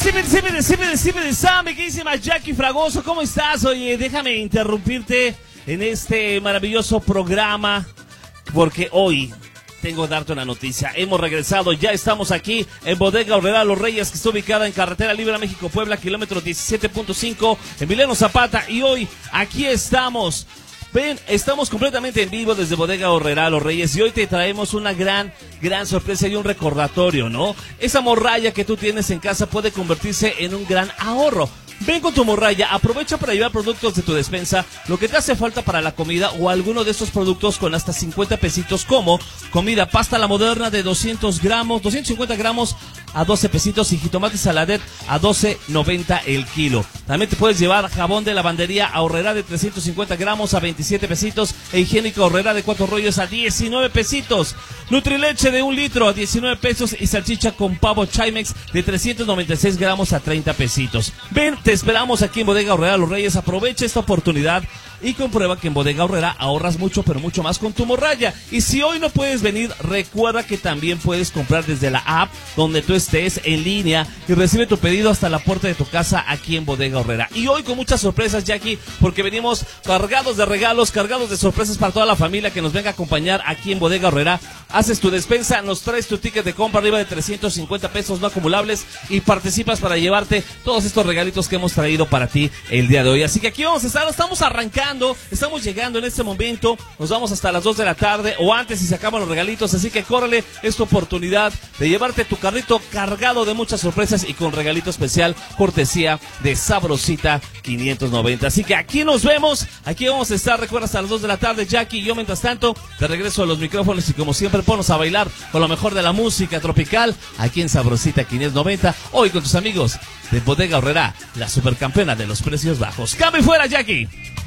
Mi queridísima Jackie Fragoso, ¿cómo estás? Oye, déjame interrumpirte en este maravilloso programa, porque hoy tengo que darte una noticia. Hemos regresado, ya estamos aquí en Bodega Aurrerá Los Reyes, que está ubicada en Carretera Libre México-Puebla, kilómetro 17.5, en Emiliano Zapata, y hoy aquí estamos. Ven, estamos completamente en vivo desde Bodega Aurrerá Los Reyes y hoy te traemos una gran sorpresa y un recordatorio, ¿no? Esa morralla que tú tienes en casa puede convertirse en un gran ahorro. Ven con tu morralla, aprovecha para llevar productos de tu despensa, lo que te hace falta para la comida o alguno de estos productos con hasta 50 pesitos, como comida, pasta la moderna de 250 gramos a 12 pesitos y jitomate saladet a 12.90 el kilo. También te puedes llevar jabón de lavandería Aurrerá de 350 gramos a 27 pesitos e higiénico Aurrerá de 4 rollos a 19 pesitos. Nutrileche de 1 litro a 19 pesos y salchicha con pavo Chimex de 396 gramos a 30 pesitos. Ven, te esperamos aquí en Bodega Aurrerá Los Reyes. Aprovecha esta oportunidad y comprueba que en Bodega Aurrerá ahorras mucho, pero mucho más con tu morralla. Y si hoy no puedes venir, recuerda que también puedes comprar desde la app donde tú estés en línea y recibe tu pedido hasta la puerta de tu casa aquí en Bodega Aurrerá. Y hoy con muchas sorpresas, Jackie, porque venimos cargados de regalos, cargados de sorpresas para toda la familia que nos venga a acompañar aquí en Bodega Aurrerá. Haces tu despensa, nos traes tu ticket de compra arriba de 350 pesos no acumulables y participas para llevarte todos estos regalitos que hemos traído para ti el día de hoy. Así que aquí vamos a estar, estamos arrancando, estamos llegando en este momento, nos vamos hasta las 2 de la tarde o antes si se acaban los regalitos, así que córrele, es tu oportunidad de llevarte tu carrito cargado de muchas sorpresas y con regalito especial, cortesía de Sabrosita 590. Así que aquí nos vemos, aquí vamos a estar, recuerda, hasta las 2 de la tarde, Jackie, y yo mientras tanto te regreso a los micrófonos y como siempre ponnos a bailar con lo mejor de la música tropical aquí en Sabrosita 590, hoy con tus amigos de Bodega Aurrerá, la supercampeona de los precios bajos. ¡Cambio fuera, Jackie!